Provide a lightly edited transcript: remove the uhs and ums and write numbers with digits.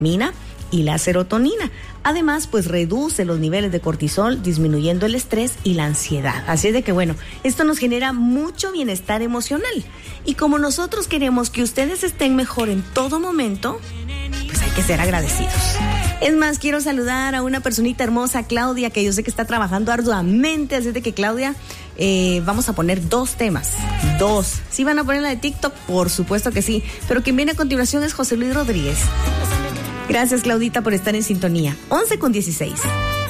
dopamina y la serotonina. Además, pues reduce los niveles de cortisol, disminuyendo el estrés y la ansiedad. Así es de que, bueno, esto nos genera mucho bienestar emocional. Y como nosotros queremos que ustedes estén mejor en todo momento, pues hay que ser agradecidos. Es más, quiero saludar a una personita hermosa, Claudia, que yo sé que está trabajando arduamente. Así es de que, Claudia, vamos a poner 2 temas. 2. ¿Sí van a poner la de TikTok? Por supuesto que sí. Pero quien viene a continuación es José Luis Rodríguez. Gracias, Claudita, por estar en sintonía. 11:16.